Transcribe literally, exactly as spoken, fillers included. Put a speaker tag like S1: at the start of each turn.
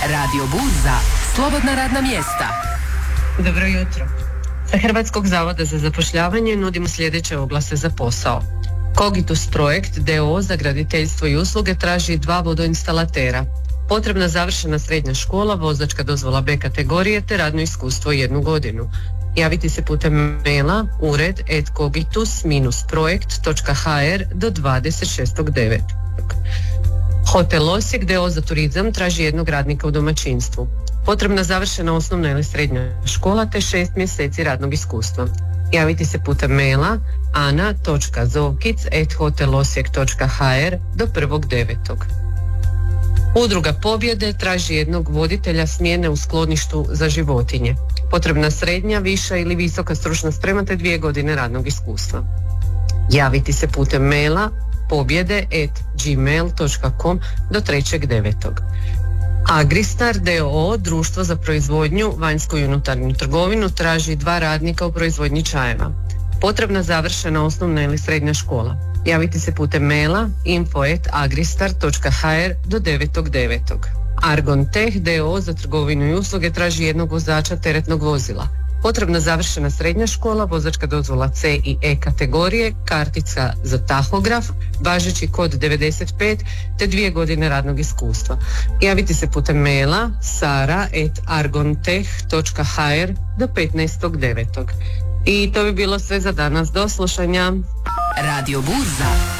S1: Radio Burza, slobodna radna mjesta.
S2: Dobro jutro. Sa Hrvatskog zavoda za zapošljavanje nudimo sljedeće oglase za posao. Kogitus Projekt d o o za graditeljstvo i usluge traži dva vodoinstalatera. Potrebna završena srednja škola, vozačka dozvola B kategorije te radno iskustvo jednu godinu. Javiti se putem maila ured at kogitus projekt točka h r do dvadeset šestog devetog Hotel Osijek d o o za turizam traži jednog radnika u domaćinstvu. Potrebna završena osnovna ili srednja škola te šest mjeseci radnog iskustva. Javiti se putem maila ana točka zovkic at hotelosijek točka h r do prvog devetog Udruga Pobjede traži jednog voditelja smjene u skloništu za životinje. Potrebna srednja, viša ili visoka stručna sprema te dvije godine radnog iskustva. Javiti se putem maila pobjede at gmail točka com do trećeg devetog Agristar d o o, društvo za proizvodnju, vanjsku i unutarnju trgovinu, traži dva radnika u proizvodnji čajeva. Potrebna završena osnovna ili srednja škola. Javiti se putem maila info at agristar točka h r do devetog devetog Argon Tech d o o za trgovinu i usluge traži jednog vozača teretnog vozila. Potrebna završena srednja škola, vozačka dozvola C i E kategorije, kartica za tahograf, važeći kod devedeset pet te dvije godine radnog iskustva. Javiti se putem maila sara at argontech točka h r do petnaestog devetog I to bi bilo sve za danas. Do slušanja.
S1: Radio Burza.